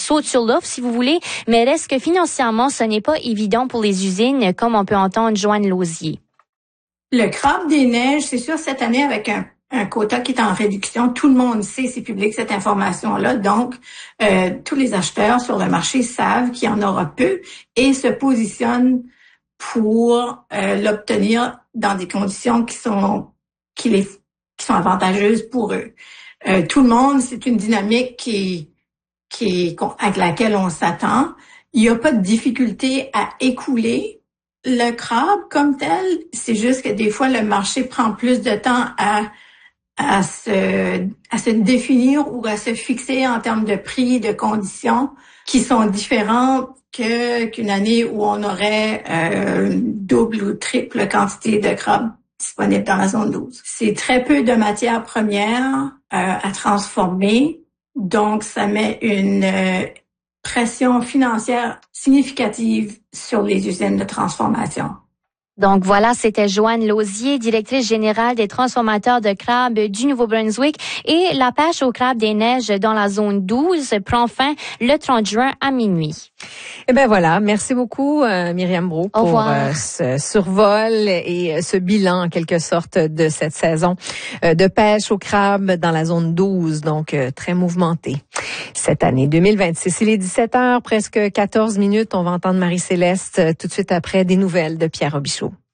saute sur l'offre, si vous voulez, mais reste que financièrement, ce n'est pas évident pour les usines, comme on peut entendre Joanne Lausier. Le crabe des neiges, c'est sûr, cette année, avec un quota qui est en réduction, tout le monde sait, c'est public cette information-là. Donc, tous les acheteurs sur le marché savent qu'il y en aura peu et se positionnent pour l'obtenir dans des conditions qui sont avantageuses pour eux. Tout le monde, c'est une dynamique avec laquelle on s'attend. Il n'y a pas de difficulté à écouler le crabe comme tel. C'est juste que des fois, le marché prend plus de temps à se définir ou à se fixer en termes de prix, de conditions qui sont différentes qu'une année où on aurait double ou triple quantité de crabes disponibles dans la zone 12. C'est très peu de matières premières à transformer, donc ça met une pression financière significative sur les usines de transformation. Donc voilà, c'était Joanne Lausier, directrice générale des transformateurs de crabes du Nouveau-Brunswick. Et la pêche au crabe des neiges dans la zone 12 prend fin le 30 juin à minuit. Eh ben voilà, merci beaucoup Myriam Brault pour ce survol et ce bilan en quelque sorte de cette saison de pêche au crabe dans la zone 12, donc très mouvementée cette année 2026. Il est 17h, presque 14 minutes. On va entendre Marie-Céleste tout de suite après des nouvelles de Pierre Robichaud.